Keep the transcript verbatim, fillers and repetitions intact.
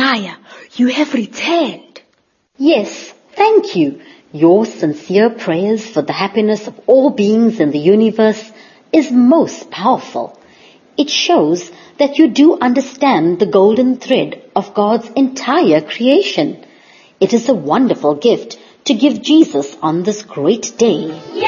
Messiah, you have returned. Yes, thank you. Your sincere prayers for the happiness of all beings in the universe is most powerful. It shows that you do understand the golden thread of God's entire creation. It is a wonderful gift to give Jesus on this great day.